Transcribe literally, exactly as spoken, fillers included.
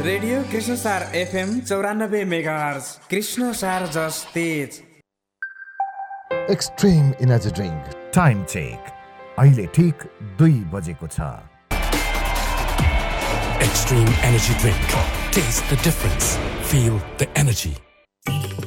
Radio Krishna सार FM चौरानब्बे megahertz Krishna सार जस तेज। Extreme energy drink time check अहिले ठीक दुई बजेको छ। Extreme energy drink. Taste the difference. Feel the energy.